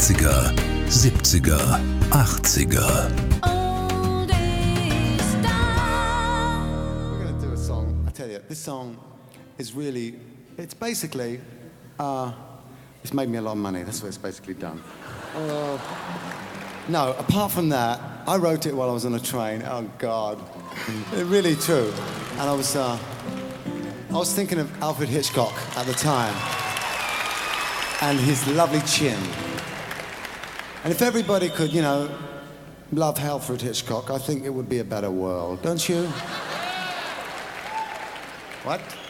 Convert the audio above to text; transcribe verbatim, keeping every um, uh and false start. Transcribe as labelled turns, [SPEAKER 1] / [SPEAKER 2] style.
[SPEAKER 1] sechziger, siebziger, achtziger.
[SPEAKER 2] We're going to do a song. I tell you, this song is really, it's basically, uh, it's made me a lot of money. That's what it's basically done. Uh, no, apart from that, I wrote it while I was on a train. Oh God, it's really true. And I was, uh, I was thinking of Alfred Hitchcock at the time and his lovely chin. And if everybody could, you know, love Alfred Hitchcock, I think it would be a better world, don't you? What?